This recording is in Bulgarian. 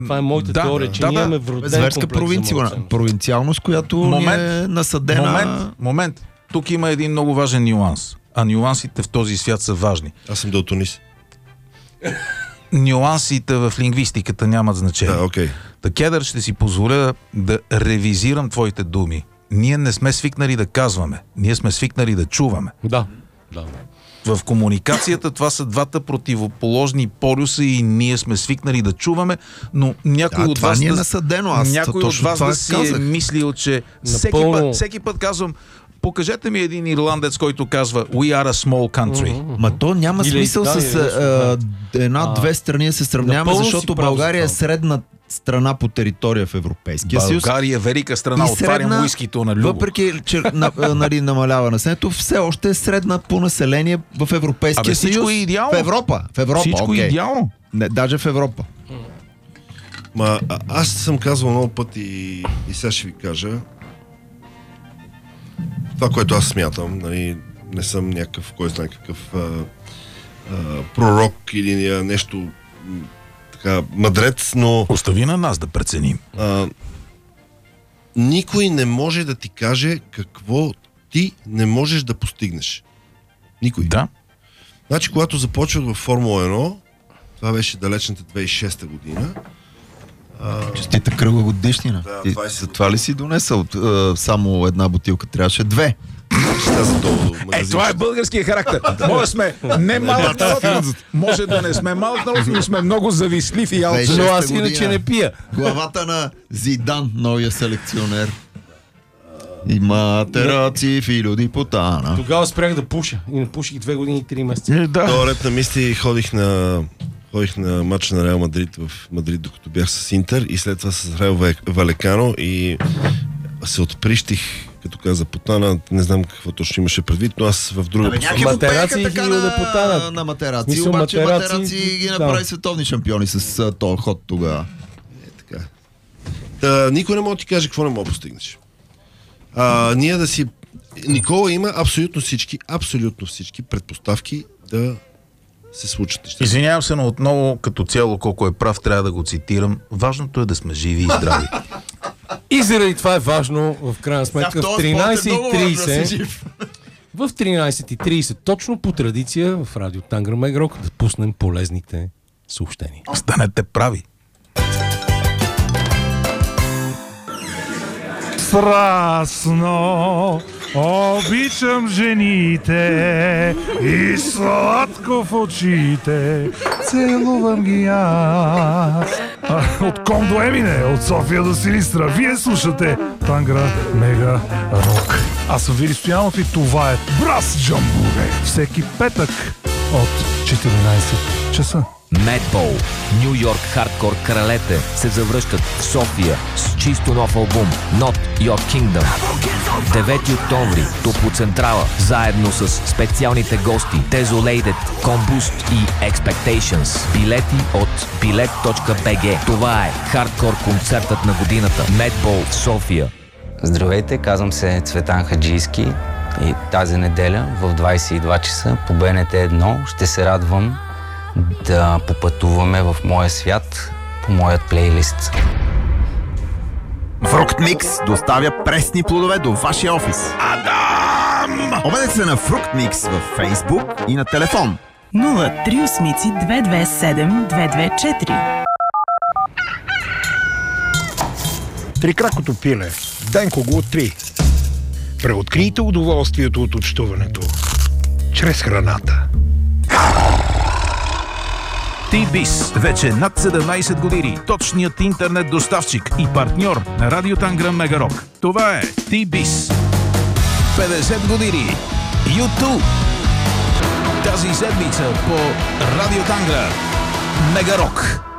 Това е моята теория, че ние имаме вроден зверска комплекс за провинциалност, която ни е насъдена... Момент. Тук има един много важен нюанс. А нюансите в този свят са важни. Аз съм до Тунис. Нюансите в лингвистиката нямат значение. Да, окей. Кедър, ще си позволя да ревизирам твоите думи. Ние не сме свикнали да казваме. Ние сме свикнали да чуваме. Да. В комуникацията това са двата противоположни полюса и ние сме свикнали да чуваме, но някой от вас, да си е мислил, че всеки път казвам, покажете ми един ирландец, който казва We are a small country. Ма то няма смисъл с една-две страни да се сравняваме, защото България е средна страна по територия в Европейския съюз. България е велика страна, отварям уискито на Любо. Въпреки, че намалява населението, все още е средна по население в Европейския съюз. Всичко е идеално. В Европа. Всичко е идеално. Не, даже в Европа. Аз съм казвал много пъти и сега ще ви кажа това, което аз смятам, нали, не съм някакъв, кой знае какъв пророк или нещо така мъдрец, но... Остави на нас да преценим. Никой не може да ти каже какво ти не можеш да постигнеш. Никой. Да. Значи, когато започвах в Формула 1, това беше далечната 2006 година. Честита кръгла годишнина. Да, за това ли си донесъл? Само една бутилка, трябваше две. Това е българския характер. Може сме не малък народ, може да не сме малък народ, но сме много завистлив и алчен. Но аз иначе не пия. Главата на Зидан, новия селекционер. Има тераци, филио ди потана. Тогава спрях да пуша. И не пуших 2 години и 3 месеца. До ред на мисли ходих на матч на Реал Мадрид в Мадрид, докато бях с Интер, и след това с Реал Валекано и се отприщих, като каза Потана, не знам какво точно имаше предвид, но аз в друга посока. Матераци така на Матераци, обаче Матераци ги направи световни шампиони с този ход тогава. Така. Никой не може да ти каже какво не може да постигнеш. Ние да си... Никола има абсолютно всички предпоставки да се случат неща. Извинявам се, но отново като цяло, колко е прав, трябва да го цитирам. Важното е да сме живи и здрави. И заради това е важно, в крайна сметка, в 13:30 в 13:30 точно по традиция в Радио Тангра Мегарок да пуснем полезните съобщения. Станете прави. Страстно обичам жените и сладко в очите целувам ги аз. От Ком до Емине, от София до Силистра, вие слушате Тангра Мега Рок. Аз съм Вили Стоянов и това е Брас Джамбуре. Всеки петък от 14 часа. Медбол, Ню Йорк хардкор кралете се завръщат в София с чисто нов албум Not Your Kingdom. 9 октомври, Топлоцентрала, заедно с специалните гости Desolated, Combust и Expectations. Билети от bilet.bg. Това е хардкор концертът на годината. Медбол в София. Здравейте, казвам се Цветан Хаджийски и тази неделя в 22 часа по БНТ 1 ще се радвам да попътуваме в моя свят по моят плейлист. Фруктмикс доставя пресни плодове до вашия офис. Адам! Обадете се на Фруктмикс във Facebook и на телефон 038-227-224. Трикракото пиле. Денко го откри. Преоткрийте удоволствието от общуването чрез храната. T-Biz. Вече над 17 години. Точният интернет доставчик и партньор на Радио Тангра Мегарок. Това е T-Biz. 50 години. YouTube. Тази седмица по Радио Тангра Мегарок.